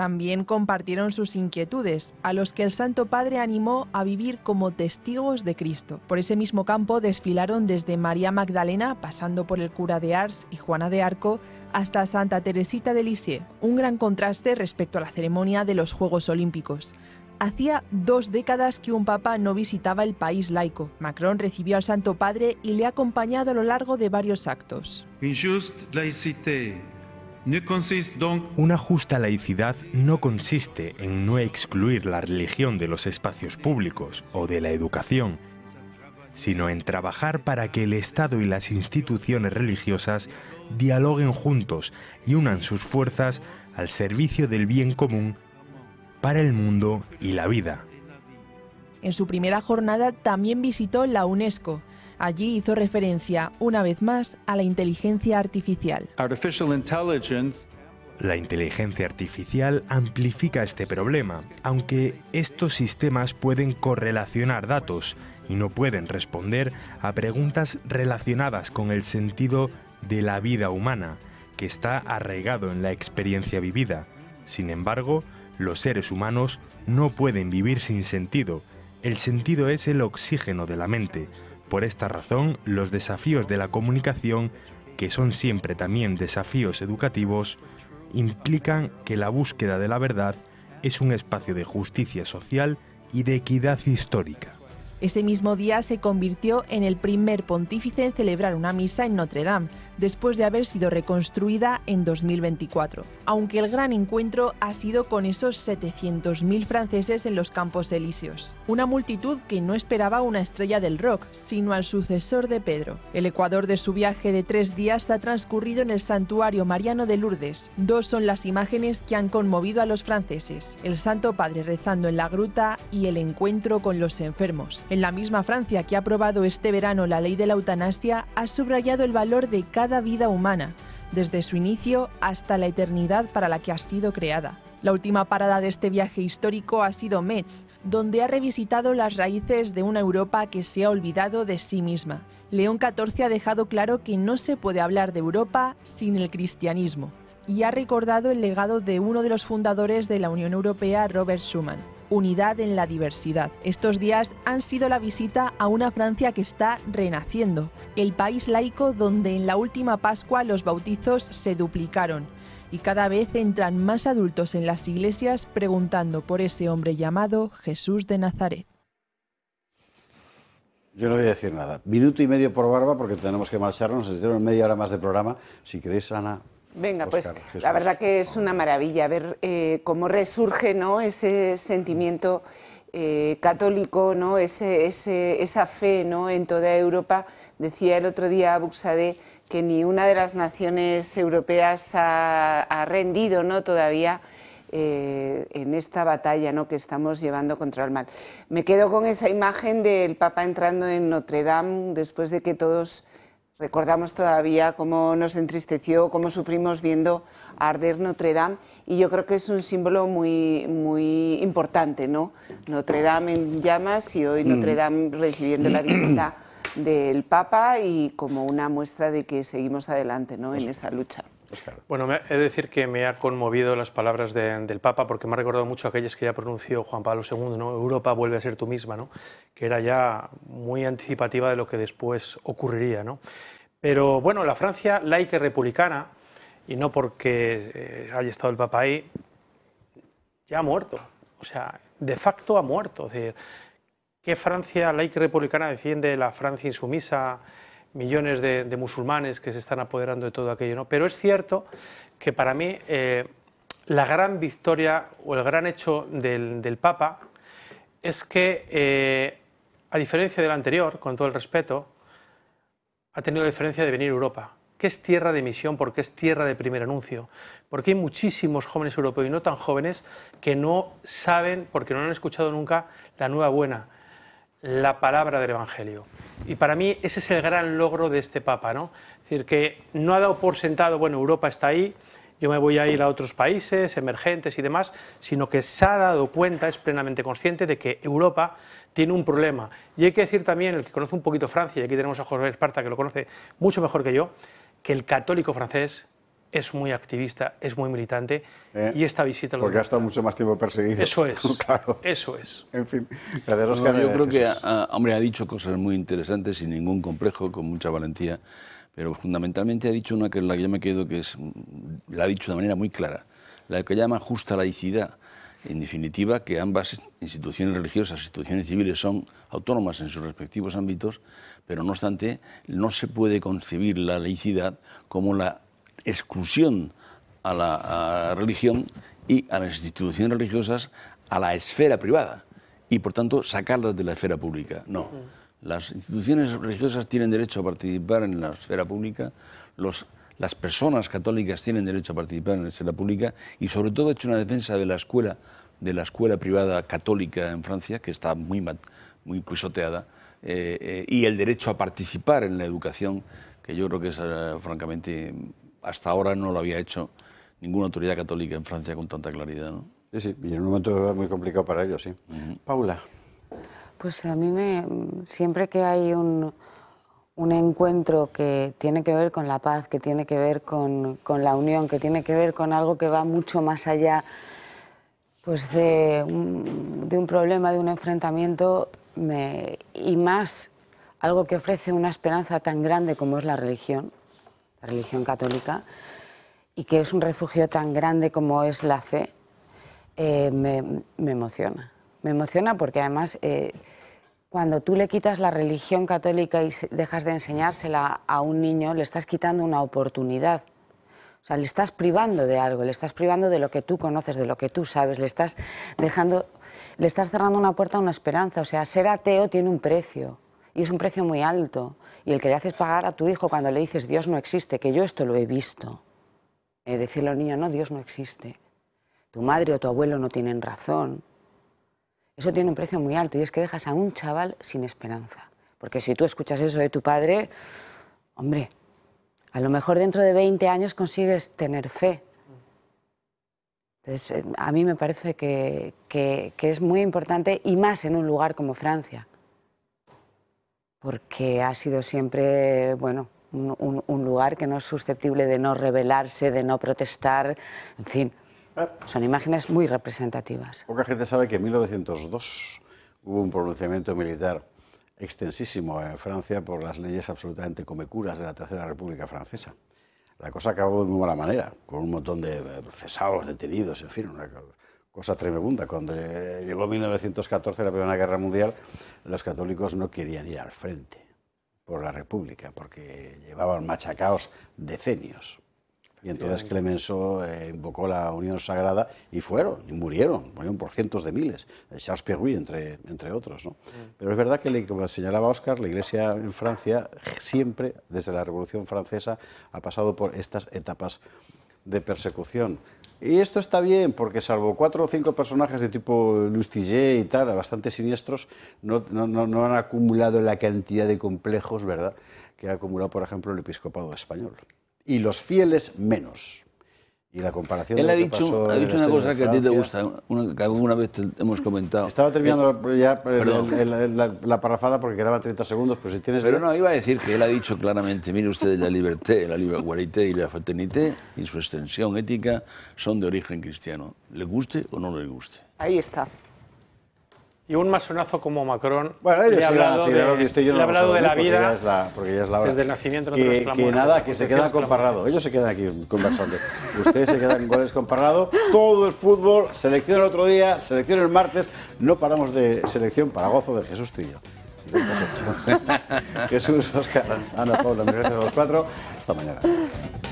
También compartieron sus inquietudes, a los que el Santo Padre animó a vivir como testigos de Cristo. Por ese mismo campo desfilaron desde María Magdalena, pasando por el cura de Ars y Juana de Arco, hasta Santa Teresita de Lisieux, un gran contraste respecto a la ceremonia de los Juegos Olímpicos. Hacía 2 décadas que un papa no visitaba el país laico. Macron recibió al Santo Padre y le ha acompañado a lo largo de varios actos. Una justa laicidad no consiste en no excluir la religión de los espacios públicos o de la educación, sino en trabajar para que el Estado y las instituciones religiosas dialoguen juntos y unan sus fuerzas al servicio del bien común para el mundo y la vida. En su primera jornada también visitó la UNESCO. Allí hizo referencia, una vez más, a la inteligencia artificial. La inteligencia artificial amplifica este problema, aunque estos sistemas pueden correlacionar datos y no pueden responder a preguntas relacionadas con el sentido de la vida humana, que está arraigado en la experiencia vivida. Sin embargo, los seres humanos no pueden vivir sin sentido. El sentido es el oxígeno de la mente. Por esta razón, los desafíos de la comunicación, que son siempre también desafíos educativos, implican que la búsqueda de la verdad es un espacio de justicia social y de equidad histórica. Ese mismo día se convirtió en el primer pontífice en celebrar una misa en Notre Dame, después de haber sido reconstruida en 2024. Aunque el gran encuentro ha sido con esos 700.000 franceses en los Campos Elíseos. Una multitud que no esperaba una estrella del rock, sino al sucesor de Pedro. El ecuador de su viaje de 3 días ha transcurrido en el Santuario Mariano de Lourdes. 2 son las imágenes que han conmovido a los franceses: el Santo Padre rezando en la gruta y el encuentro con los enfermos. En la misma Francia, que ha aprobado este verano la ley de la eutanasia, ha subrayado el valor de cada vida humana, desde su inicio hasta la eternidad para la que ha sido creada. La última parada de este viaje histórico ha sido Metz, donde ha revisitado las raíces de una Europa que se ha olvidado de sí misma. León XIV ha dejado claro que no se puede hablar de Europa sin el cristianismo, y ha recordado el legado de uno de los fundadores de la Unión Europea, Robert Schuman: unidad en la diversidad. Estos días han sido la visita a una Francia que está renaciendo, el país laico donde en la última Pascua los bautizos se duplicaron y cada vez entran más adultos en las iglesias preguntando por ese hombre llamado Jesús de Nazaret. Yo no voy a decir nada. 1 minuto y medio por barba porque tenemos que marcharnos, nos tenemos media hora más de programa. Si queréis, Ana. Venga, Óscar, pues Jesús. La verdad que es una maravilla ver cómo resurge, ¿no?, ese sentimiento católico, ¿no?, esa fe, ¿no?, en toda Europa. Decía el otro día Buxadé que ni una de las naciones europeas ha rendido, ¿no?, todavía en esta batalla, ¿no?, que estamos llevando contra el mal. Me quedo con esa imagen del Papa entrando en Notre Dame después de que todos recordamos todavía cómo nos entristeció, cómo sufrimos viendo arder Notre Dame, y yo creo que es un símbolo muy, muy importante, ¿no? Notre Dame en llamas y hoy Notre Dame recibiendo la visita del Papa y como una muestra de que seguimos adelante, ¿no?, en esa lucha. Bueno, he de decir que me ha conmovido las palabras del Papa, porque me ha recordado mucho aquellas que ya pronunció Juan Pablo II, ¿no? Europa vuelve a ser tú misma, ¿no?, que era ya muy anticipativa de lo que después ocurriría, ¿no? Pero bueno, la Francia laica y republicana, y no porque haya estado el Papa ahí, ya ha muerto, o sea, de facto ha muerto. Es decir, ¿qué Francia laica y republicana defiende la Francia insumisa? Millones de musulmanes que se están apoderando de todo aquello, ¿no? Pero es cierto que para mí la gran victoria o el gran hecho del Papa es que, a diferencia del anterior, con todo el respeto, ha tenido la diferencia de venir a Europa, que es tierra de misión, porque es tierra de primer anuncio, porque hay muchísimos jóvenes europeos y no tan jóvenes que no saben, porque no han escuchado nunca la nueva buena, la palabra del Evangelio. Y para mí ese es el gran logro de este Papa, ¿no? Es decir, que no ha dado por sentado, bueno, Europa está ahí, yo me voy a ir a otros países emergentes y demás, sino que se ha dado cuenta, es plenamente consciente de que Europa tiene un problema. Y hay que decir también, el que conoce un poquito Francia, y aquí tenemos a José Esparta, que lo conoce mucho mejor que yo, que el católico francés es muy activista, es muy militante, y esta visita... Porque ha estado mucho más tiempo perseguido. Eso es, claro. Eso es. En fin, gracias, Óscar. Yo creo que, hombre, ha dicho cosas muy interesantes, sin ningún complejo, con mucha valentía, pero fundamentalmente ha dicho una que es la que yo me quedo, que es, la ha dicho de manera muy clara, la que llama justa laicidad. En definitiva, que ambas instituciones religiosas, instituciones civiles, son autónomas en sus respectivos ámbitos, pero no obstante, no se puede concebir la laicidad como la exclusión a la religión y a las instituciones religiosas a la esfera privada, y por tanto sacarlas de la esfera pública. No, las instituciones religiosas tienen derecho a participar en la esfera pública, las personas católicas tienen derecho a participar en la esfera pública, y sobre todo he hecho una defensa de la escuela privada católica en Francia, que está muy pisoteada, y el derecho a participar en la educación, que yo creo que es, francamente, hasta ahora no lo había hecho ninguna autoridad católica en Francia con tanta claridad, ¿no? Sí, sí, y en un momento muy complicado para ellos, sí. Paula. Pues a mí siempre que hay un encuentro que tiene que ver con la paz, que tiene que ver con la unión, que tiene que ver con algo que va mucho más allá pues de un problema, de un enfrentamiento, y más algo que ofrece una esperanza tan grande como es la religión católica, y que es un refugio tan grande como es la fe, me emociona. Me emociona porque además cuando tú le quitas la religión católica y dejas de enseñársela a un niño, le estás quitando una oportunidad. O sea, le estás privando de algo, le estás privando de lo que tú conoces, de lo que tú sabes, le estás cerrando una puerta a una esperanza. O sea, ser ateo tiene un precio, y es un precio muy alto. Y el que le haces pagar a tu hijo cuando le dices Dios no existe, que yo esto lo he visto, decirle al niño, no, Dios no existe, tu madre o tu abuelo no tienen razón, eso tiene un precio muy alto, y es que dejas a un chaval sin esperanza. Porque si tú escuchas eso de tu padre, hombre, a lo mejor dentro de 20 años consigues tener fe. Entonces, a mí me parece que es muy importante, y más en un lugar como Francia, porque ha sido siempre, bueno, un lugar que no es susceptible de no rebelarse, de no protestar, en fin, son imágenes muy representativas. Poca gente sabe que en 1902 hubo un pronunciamiento militar extensísimo en Francia por las leyes absolutamente comecuras de la Tercera República Francesa. La cosa acabó de muy mala manera, con un montón de cesados, detenidos, en fin, una cosa tremenda. Cuando llegó 1914, la Primera Guerra Mundial, los católicos no querían ir al frente por la República, porque llevaban machacados decenios. Y entonces Clemenceau invocó la Unión Sagrada y murieron por cientos de miles, Charles Péguy entre otros, ¿no? Pero es verdad que, como señalaba Óscar, la Iglesia en Francia siempre, desde la Revolución Francesa, ha pasado por estas etapas de persecución. Y esto está bien, porque salvo 4 o 5 personajes de tipo Lustiger y tal, bastante siniestros, no han acumulado la cantidad de complejos, ¿verdad?, que ha acumulado, por ejemplo, el episcopado español. Y los fieles menos. Y la comparación Él de ha lo que dicho pasó una cosa que a ti te gusta, que alguna vez hemos comentado. Estaba terminando ya la parrafada porque quedaban 30 segundos, pero si tienes... Pero no, iba a decir que él ha dicho claramente, mire usted, la liberté, la igualité y la fraternité y su extensión ética son de origen cristiano. ¿Le guste o no le guste? Ahí está. Y un masonazo como Macron le ha hablado de la vida porque ya es la hora. Desde el nacimiento. Que se quedan con Parrado. Ellos se quedan aquí conversando. Ustedes se quedan con Parrado. Todo el fútbol, selección el otro día, selección el martes. No paramos de selección para gozo de Jesús Trillo. Jesús, Óscar, Ana, Paula, gracias a los 4. Hasta mañana.